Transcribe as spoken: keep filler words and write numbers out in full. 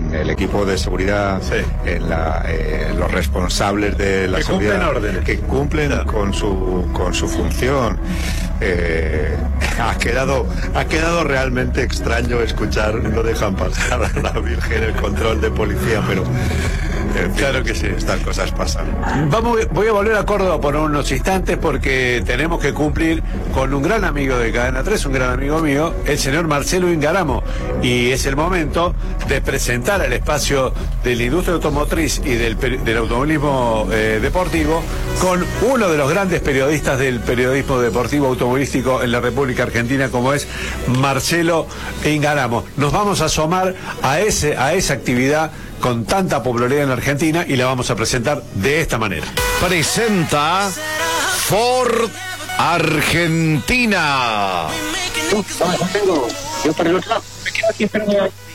en el equipo de seguridad, sí. en la, eh, los responsables de la que seguridad, cumplen órdenes. que cumplen claro. con su con su función. Eh, ha quedado ha quedado realmente extraño escuchar, no dejan pasar a la Virgen el control de policía, pero en fin, claro que sí, estas cosas pasan. Vamos, voy a volver a Córdoba por unos instantes porque tenemos que cumplir con un gran amigo de Cadena tres, un gran amigo mío, el señor Marcelo Ingaramo, y es el momento de presentar el espacio de la industria automotriz y del, del automovilismo eh, deportivo con uno de los grandes periodistas del periodismo deportivo automovilístico en la República Argentina, como es Marcelo Ingaramo. Nos vamos a asomar a ese a esa actividad con tanta popularidad en la Argentina y la vamos a presentar de esta manera. Presenta Ford Argentina. No, no, no tengo. Yo para el otro lado. Me quedo aquí esperando.